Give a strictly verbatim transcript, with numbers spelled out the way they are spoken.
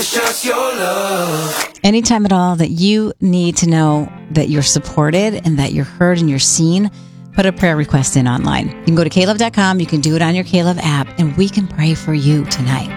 Precious your love. Anytime at all that you need to know that you're supported and that you're heard and you're seen, put a prayer request in online. You can go to K Love dot com. You can do it on your K Love app, and we can pray for you tonight.